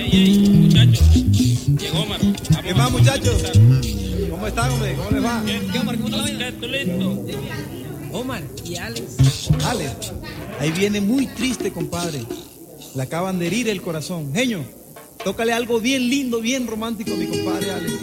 Muchachos, llegó Omar. ¿Qué más, muchachos? ¿Cómo están, hombre? ¿Cómo les va? ¿Qué, Omar? ¿Cómo está la vida? Omar y Alex. Alex, ahí viene muy triste, compadre. Le acaban de herir el corazón. Genio, tócale algo bien lindo, bien romántico a mi compadre Alex.